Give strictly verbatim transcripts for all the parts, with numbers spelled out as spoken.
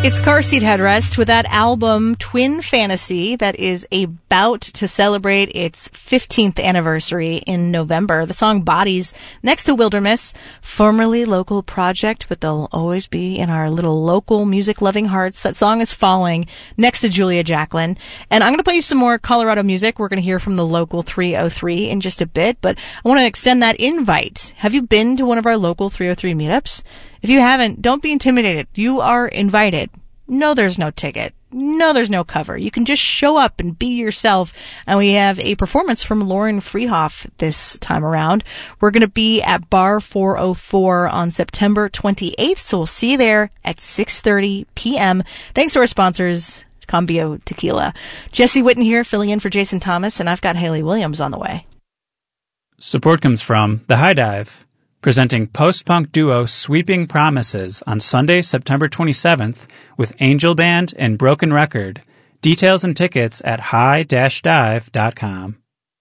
It's Car Seat Headrest with that album Twin Fantasy that is about to celebrate its fifteenth anniversary in November. The song Bodies next to Wilderness, formerly local project, but they'll always be in our little local music-loving hearts. That song is Falling next to Julia Jacklin. And I'm going to play you some more Colorado music. We're going to hear from the local three oh three in just a bit, but I want to extend that invite. Have you been to one of our local three oh three meetups? If you haven't, don't be intimidated. You are invited. No, there's no ticket. No, there's no cover. You can just show up and be yourself. And we have a performance from Lauren Freehoff this time around. We're going to be at Bar four oh four on September twenty-eighth, so we'll see you there at six thirty p.m. Thanks to our sponsors, Cambio Tequila. Jesse Witten here, filling in for Jason Thomas, and I've got Haley Williams on the way. Support comes from The High Dive, presenting post-punk duo Sweeping Promises on Sunday, September twenty-seventh with Angel Band and Broken Record. Details and tickets at high dash dive dot com.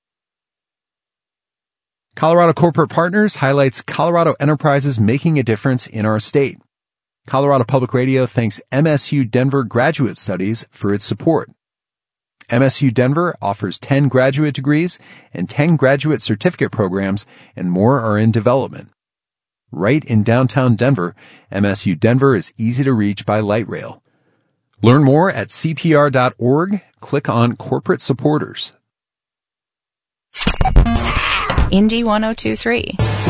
Colorado Corporate Partners highlights Colorado enterprises making a difference in our state. Colorado Public Radio thanks M S U Denver Graduate Studies for its support. M S U Denver offers ten graduate degrees and ten graduate certificate programs, and more are in development. Right in downtown Denver, M S U Denver is easy to reach by light rail. Learn more at c p r dot org. Click on Corporate Supporters. Indy one oh two three.